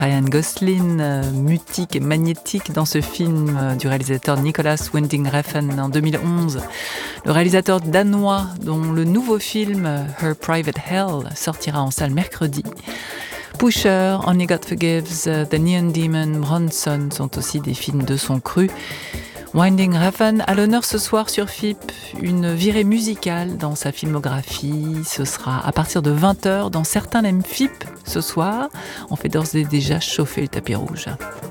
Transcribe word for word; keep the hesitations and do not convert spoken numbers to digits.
Ryan Gosling, euh, mutique et magnétique dans ce film euh, du réalisateur Nicolas Winding Refn en deux mille onze. Le réalisateur danois dont le nouveau film euh, Her Private Hell sortira en salle mercredi. Pusher, Only God Forgives, uh, The Neon Demon, Bronson sont aussi des films de son cru. Winding Refn à l'honneur ce soir sur F I P, une virée musicale dans sa filmographie. Ce sera à partir de vingt heures dans Certains l'aiment F I P ce soir. On fait d'ores et déjà chauffer le tapis rouge.